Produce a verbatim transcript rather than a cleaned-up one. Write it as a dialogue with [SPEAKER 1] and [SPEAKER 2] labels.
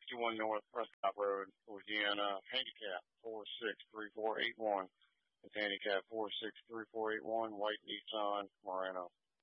[SPEAKER 1] sixty-one North Prescott Road, Louisiana. Handicap four six three four eight one. It's handicap four six three four eight one. White Nissan Murano.